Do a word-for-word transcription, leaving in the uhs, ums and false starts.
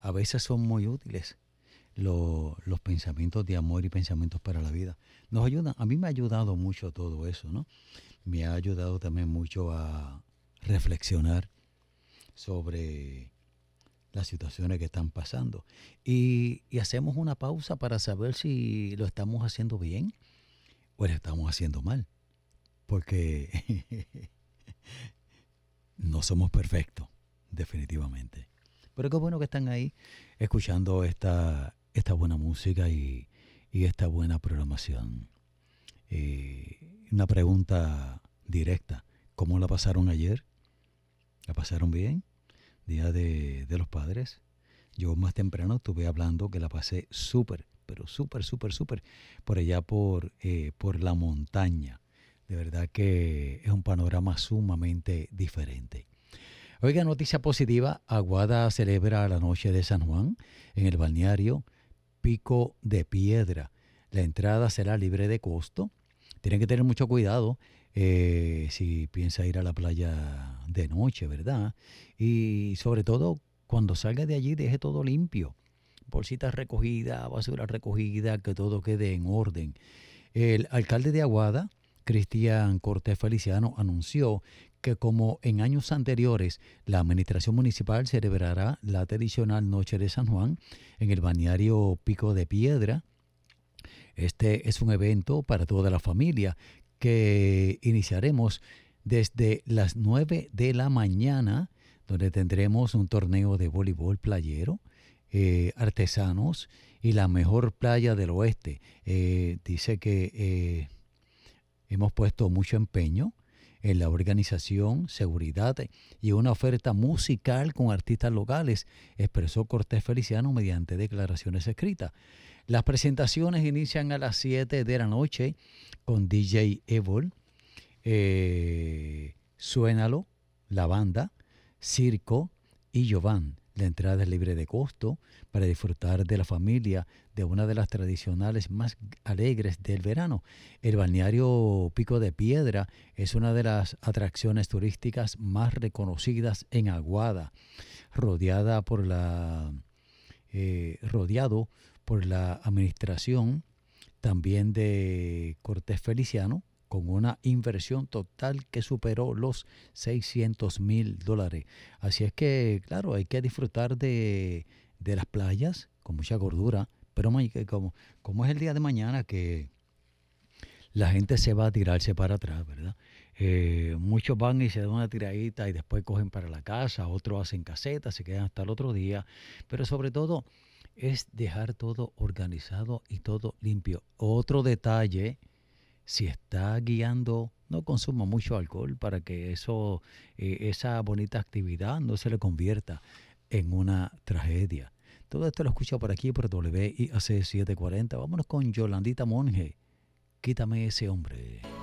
a veces son muy útiles lo- los pensamientos de amor y pensamientos para la vida. Nos ayudan, a mí me ha ayudado mucho todo eso, ¿no? Me ha ayudado también mucho a reflexionar sobre las situaciones que están pasando. Y, y hacemos una pausa para saber si lo estamos haciendo bien o lo estamos haciendo mal. Porque no somos perfectos, definitivamente. Pero qué bueno que están ahí escuchando esta, esta buena música y, y esta buena programación. Eh, una pregunta directa. ¿Cómo la pasaron ayer? ¿La pasaron bien? Día de, de los Padres. Yo más temprano estuve hablando que la pasé súper, pero súper, súper, súper, por allá por, eh, por la montaña. De verdad que es un panorama sumamente diferente. Oiga, noticia positiva, Aguada celebra la noche de San Juan en el balneario Pico de Piedra. La entrada será libre de costo. Tienen que tener mucho cuidado eh, si piensa ir a la playa de noche, ¿verdad? Y sobre todo, cuando salga de allí, deje todo limpio. Bolsitas recogidas, basura recogida, que todo quede en orden. El alcalde de Aguada, Cristian Cortés Feliciano, anunció que como en años anteriores, la administración municipal celebrará la tradicional Noche de San Juan en el balneario Pico de Piedra. Este es un evento para toda la familia que iniciaremos desde las nueve de la mañana, donde tendremos un torneo de voleibol playero, eh, artesanos y la mejor playa del oeste. Eh, dice que eh, hemos puesto mucho empeño en la organización, seguridad y una oferta musical con artistas locales, expresó Cortés Feliciano mediante declaraciones escritas. Las presentaciones inician a las siete de la noche con D J Evil, eh, Suénalo, la banda, Circo y Jovan. La entrada es libre de costo para disfrutar de la familia de una de las tradicionales más alegres del verano. El balneario Pico de Piedra es una de las atracciones turísticas más reconocidas en Aguada, rodeada por la, eh, rodeado por la administración también de Cortés Feliciano, con una inversión total que superó los seiscientos mil dólares. Así es que, claro, hay que disfrutar de, de las playas con mucha gordura, pero como, como es el día de mañana que la gente se va a tirarse para atrás, ¿verdad? Eh, muchos van y se dan una tiradita y después cogen para la casa, otros hacen casetas, se quedan hasta el otro día, pero sobre todo es dejar todo organizado y todo limpio. Otro detalle, si está guiando, no consuma mucho alcohol para que eso, eh, esa bonita actividad no se le convierta en una tragedia. Todo esto lo escucha por aquí por W I A C setecientos cuarenta. Vámonos con Yolandita Monge. Quítame ese hombre.